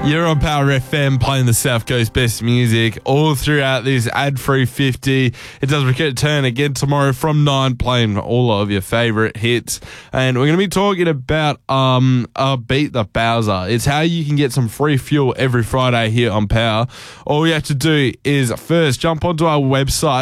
You're on Power FM playing the South Coast best music all throughout this ad-free 50. It does return again tomorrow from 9, playing all of your favourite hits. And we're going to be talking about Beat the Bowser. It's how you can get some free fuel every Friday here on Power. All you have to do is first jump onto our website,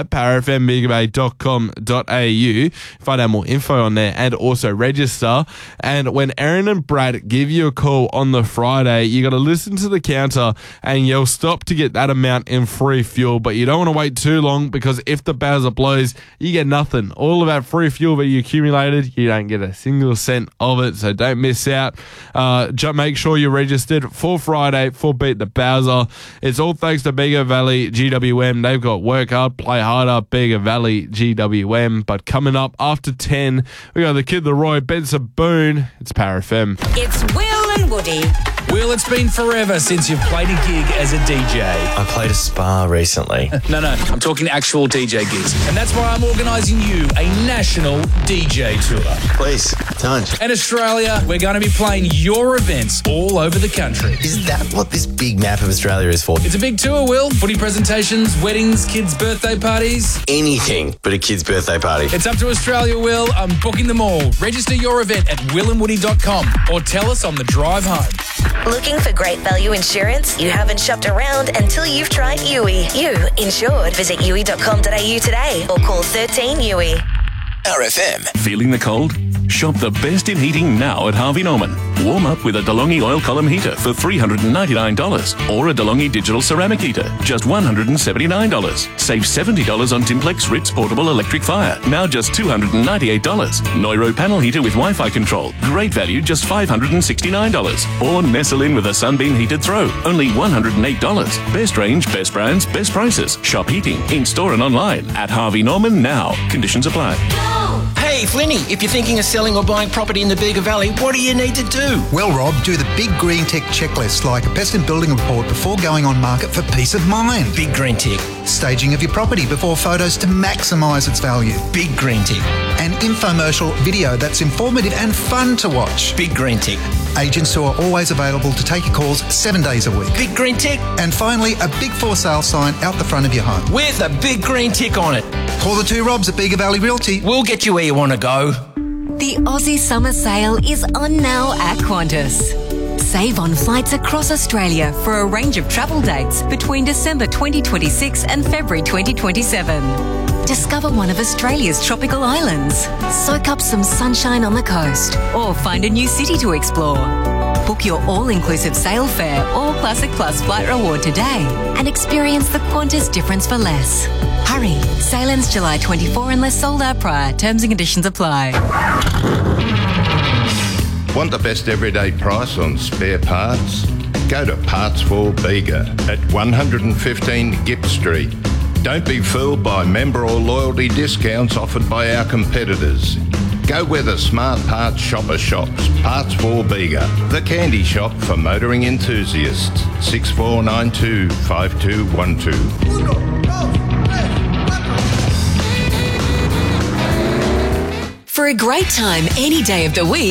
powerfmbigabay.com.au, find out more info on there and also register. And when Erin and Brad give you a call on the Friday, you got to listen to the counter and you'll stop to get that amount in free fuel, but you don't want to wait too long because if the Bowser blows, you get nothing. All of that free fuel that you accumulated, you don't get a single cent of it, so don't miss out. Make sure you're registered for Friday for Beat the Bowser. It's all thanks to Bega Valley GWM. They've got work hard, play harder, Bega Valley GWM. But coming up after 10, we got the Kid Leroy, Benson Boone. It's Power FM. It's Will and Woody. Will, it's been forever since you've played a gig as a DJ. I played a spa recently. No, I'm talking actual DJ gigs. And that's why I'm organising you a national DJ tour. Please, don't. In Australia, we're going to be playing your events all over the country. Is that what this big map of Australia is for? It's a big tour, Will. Footy presentations, weddings, kids' birthday parties. Anything but a kid's birthday party. It's up to Australia, Will. I'm booking them all. Register your event at willandwoody.com or tell us on the drive home. Looking for great value insurance? You haven't shopped around until you've tried Yui. You insured. Visit yui.com.au today or call 13 Yui. RFM. Feeling the cold? Shop the best in heating now at Harvey Norman. Warm up with a DeLonghi oil column heater for $399 or a DeLonghi digital ceramic heater, just $179. Save $70 on Timplex Ritz portable electric fire, now just $298. Neuro panel heater with Wi-Fi control, great value, just $569. Or Nestle in with a Sunbeam heated throw, only $108. Best range, best brands, best prices. Shop heating in store and online at Harvey Norman now. Conditions apply. Hey, Flinny, if you're thinking of selling or buying property in the Bega Valley, what do you need to do? Well, Rob, do the Big Green Tick checklist, like a pest and building report before going on market for peace of mind. Big Green Tick. Staging of your property before photos to maximise its value. Big Green Tick. An infomercial video that's informative and fun to watch. Big Green Tick. Agents who are always available to take your calls 7 days a week. Big Green Tick. And finally, a big for sale sign out the front of your home. With a big green tick on it. Call the two Robs at Bega Valley Realty. We'll get you where you want to go. The Aussie Summer Sale is on now at Qantas. Save on flights across Australia for a range of travel dates between December 2026 and February 2027. Discover one of Australia's tropical islands, soak up some sunshine on the coast, or find a new city to explore. Book your all-inclusive sail fare or Classic Plus flight reward today and experience the Qantas difference for less. Hurry, sale ends July 24 unless sold out prior. Terms and conditions apply. Want the best everyday price on spare parts? Go to Parts for Bega at 115 Gipp Street. Don't be fooled by member or loyalty discounts offered by our competitors. Go where the smart parts shopper shops. Parts for Bega, the candy shop for motoring enthusiasts. 6492 5212. For a great time any day of the week,